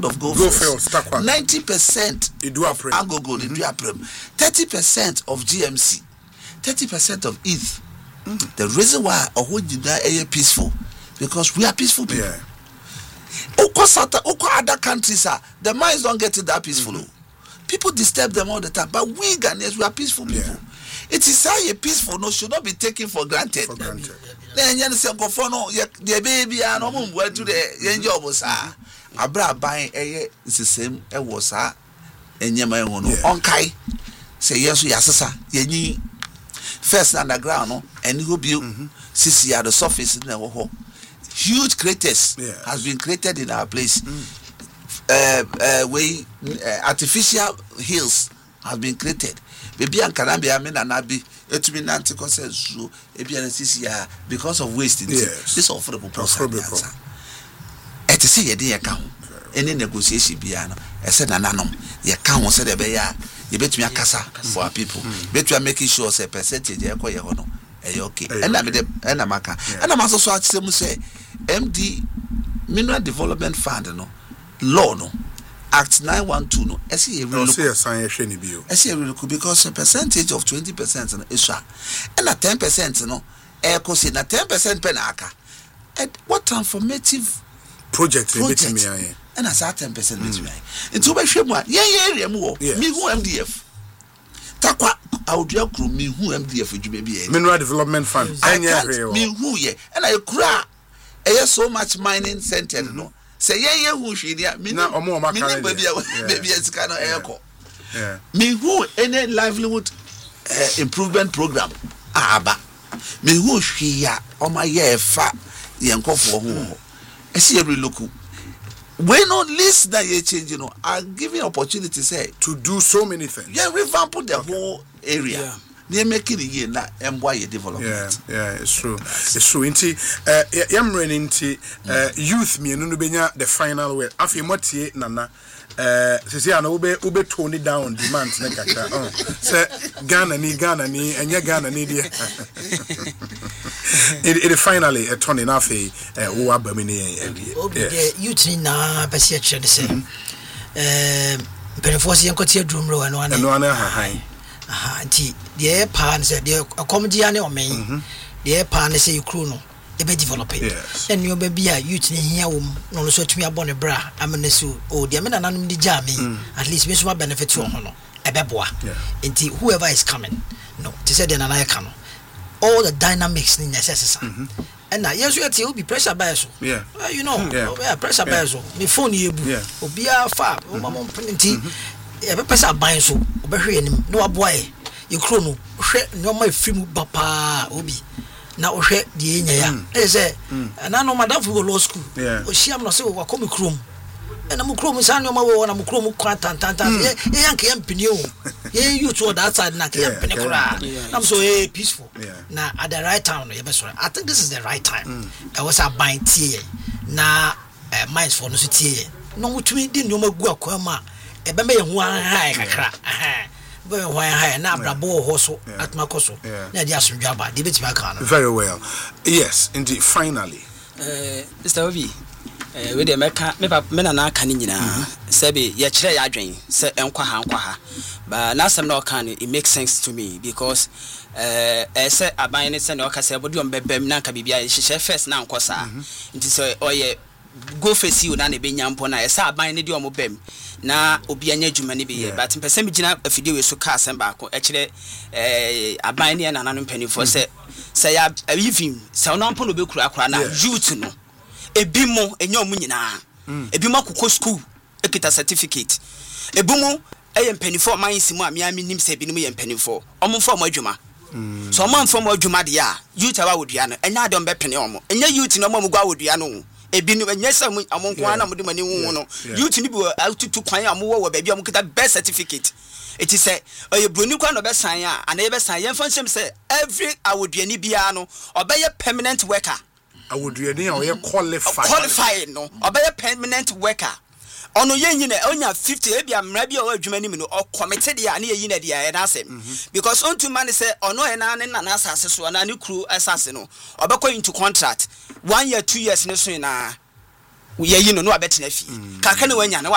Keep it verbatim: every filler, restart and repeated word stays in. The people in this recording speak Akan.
of gold fields, ninety percent of Agogo, the Duaprem, thirty percent of G M C, thirty percent of E T H. Mm. The reason why Oho are peaceful, because we are peaceful people. Yeah. Oko other countries are, the mines don't get it that peaceful. Mm-hmm. People disturb them all the time, but we Ghanaians, we are peaceful people. Yeah. It is how a peaceful no should not be taken for granted. For granted. Then you say go for no the baby and no mum went to the job was ah abra buying eh it's the same e was ah enyema ehun no onkai say yes yasasa yenyi first underground no and go be sisi at the surface na ho huge craters yeah. has been created in our place. Mm. uh uh we uh, artificial hills have been created. Baby and Karambia men and Nabi, etumi nanti kose so ebi an sisi ya because of waste. Yes. This offer proposal. Et se ye dey ka ho. Any negotiation bia no. E se nananom ye ka ho se de be ya ye betumi akasa for our people. Betumi making sure say percentage e ko ye ho no. E okay. And na me de and na maka. And na maso so atsem say M D Mineral Development Fund no law no Act nine one two no esi e really say sign e hwe ni bio esi e really because a percentage of twenty percent no isha and a ten percent no e ko say na ten percent pe na aka and what transformative project e betimi aye and as ten percent betimi aye nti we hwe mu a ye ye area mu wo mi hu M D F takwa awudua kru mi hu M D F adwuma bi e Mineral Development Fund anya hwe mi hu ye and I kura e so much mining center no say ye ye hu hwedia me na omo maka na baby baby esika no eko me hu any livelihood uh, improvement program aba me hu hwia oma ye fa ye nkofo ho ese every local we no list that ye change you know are giving opportunity say to do so many things. Yeah, revamp the okay. whole area. Yeah. They making it here now and why development. Yeah, yeah, it's true. It's true. Inti, uh, yam running inti uh, youth me no benya the final way. Afi motie nana. Uh, sisi ana ube ube tone it down demands na kakra. Oh, say Ghana ni Ghana ni enya Ghana ni dia. It it finally a turn in afi uh o abami ni edi. Obi youth ni na pesi a chere say. Eh, penfosi enkotie drumro eno ana. Eno ana ha han. Aha, nti the pan said the comedy ane o men the pan say you crew no e be develop it and you be a youth ni hia wo no so tumi abone bra amene so o the me nananum di jam at least me so benefit to ho no e be boa nti whoever is coming no to say the nanaya ka no all the dynamics ni necessary and now yes you will be pressure by so yeah uh, you know yeah. Oh, yeah, pressure by so me phone yebu obi a fa o mama nti e be pressure by so obehwe anim no aboae ye kro no hwe nyoma efim bapa obi na ohwe de enya ya e say na no madam for law school o shiam no say wa komi krom na mu krom san nyoma wo na mu krom kwa tantantan ye ye yanke yampini o ye you to that side na ke yampini kra na so eh peaceful na at the right time no ye be so I think this is the right time e was a bind tie na minds for no so tie no mutumi di nyoma gu akwa ma e be me ye hu an hai kakra aha be hu an hai na abrabo ho so atmakoso na dia asundwa ba de betima ka no very well. Yes, indeed. Finally eh Mister Obi eh we de meka me papa me na na aka ni nyina sebe ye kire ya adwen se enkwa ha nkwa ha ba na asem na oka no it makes sense to me because eh eh se aban ne se na oka se bodi on bebem na nka bibia ye hye first na nkosa nti se oye go face you na ne benya mpo na esa aban ne di omo bem na obi anya dwuma ne be but mpese me gina afide we so ka asem ba ko e kire eh aban ne na nanu mpanifo se se ya even se ono mpo no be kura kura na youth no ebi mo enya omu nyina ebi mo akoko school ekita certificate ebi mo eye mpanifo man simu a me nim se ebi nim ye mpanifo omo fo mo adwuma so omo mfo mo adwuma de ya youth awa wodua no enya adom be pene omo enya youth no mo gwa wodua no ebi no nyesa amonko ana mode mani hu no youth ni bi atutu kwan amowo wo ba bia mo kita best certificate it is say oye broni kwa no be san a ana ye be san ye mfa nsem say every awoduani bia no obeye permanent worker awoduani a oye qualified qualified no obeye permanent worker ono ye nyina onya fifty e bia mra bia o adwumani mi no o committed ya na ye yina dia na asem because on to man say ono e na ne na asase so na ne kru asase no obekọ into contract one year two years ne so na ye yi no no abetena fi kaka ne wanya na